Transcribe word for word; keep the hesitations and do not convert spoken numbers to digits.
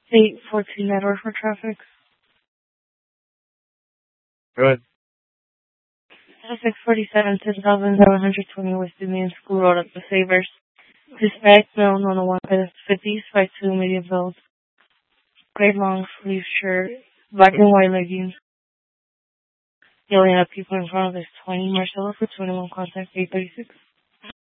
eight fourteen Network for traffic. Good. six forty-seven, ten thousand seven hundred twenty West Indian School Road at the Savers. Dispatch mail one oh one fifties by two medium bills. Gray long sleeve shirt, black and white leggings. Yelling at people in front of this twenty Marcelo for twenty-one contact eight thirty-six.